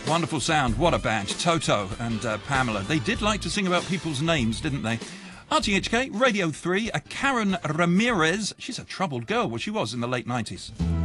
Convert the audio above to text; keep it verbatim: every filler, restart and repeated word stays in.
Wonderful sound. What a band. Toto and uh, Pamela. They did like to sing about people's names, didn't they? R T H K, Radio three, a Karen Ramirez. She's a troubled girl. Well, she was in the late nineties.